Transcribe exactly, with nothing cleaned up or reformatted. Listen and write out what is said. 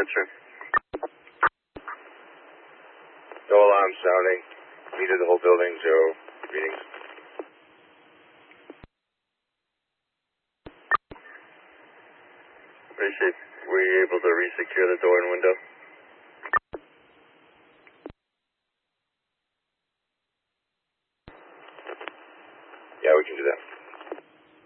answer. No alarm sounding. Meter the whole building, zero readings. Appreciate. Were you able to re-secure the door and window? Yeah, we can do that.